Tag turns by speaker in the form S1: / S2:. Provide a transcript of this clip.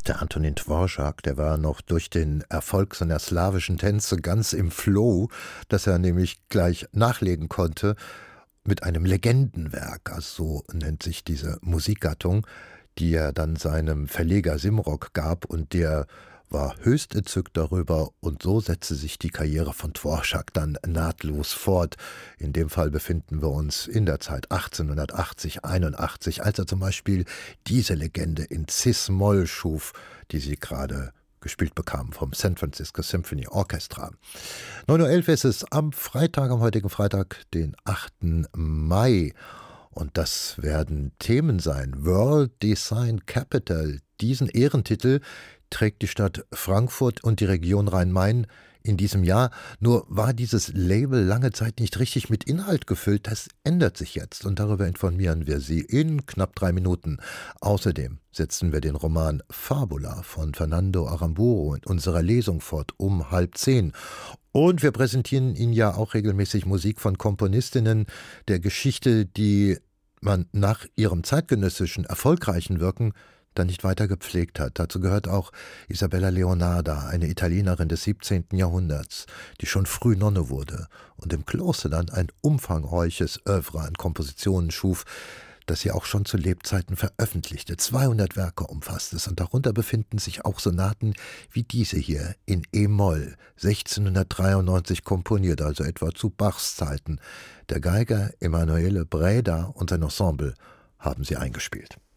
S1: Der Antonín Dvořák, der war noch durch den Erfolg seiner slawischen Tänze ganz im Flow, dass er nämlich gleich nachlegen konnte mit einem Legendenwerk, also so nennt sich diese Musikgattung, die er dann seinem Verleger Simrock gab, und der war höchst entzückt darüber, und so setzte sich die Karriere von Dvořák dann nahtlos fort. In dem Fall befinden wir uns in der Zeit 1880, 81, als er zum Beispiel diese Legende in Cis-Moll schuf, die Sie gerade gespielt bekamen vom San Francisco Symphony Orchestra. 9:11 Uhr ist es am Freitag, am heutigen Freitag, den 8. Mai. Und das werden Themen sein. World Design Capital, diesen Ehrentitel trägt die Stadt Frankfurt und die Region Rhein-Main in diesem Jahr. Nur war dieses Label lange Zeit nicht richtig mit Inhalt gefüllt. Das ändert sich jetzt, und darüber informieren wir Sie in knapp 3 Minuten. Außerdem setzen wir den Roman Fabula von Fernando Aramburu in unserer Lesung fort um 9:30. Und wir präsentieren Ihnen ja auch regelmäßig Musik von Komponistinnen der Geschichte, die man nach ihrem zeitgenössischen erfolgreichen Wirken dann nicht weiter gepflegt hat. Dazu gehört auch Isabella Leonarda, eine Italienerin des 17. Jahrhunderts, die schon früh Nonne wurde und im Kloster dann ein umfangreiches Œuvre an Kompositionen schuf, das sie auch schon zu Lebzeiten veröffentlichte. 200 Werke umfasst es, und darunter befinden sich auch Sonaten wie diese hier in E-Moll, 1693 komponiert, also etwa zu Bachs Zeiten. Der Geiger Emanuele Breda und sein Ensemble haben sie eingespielt.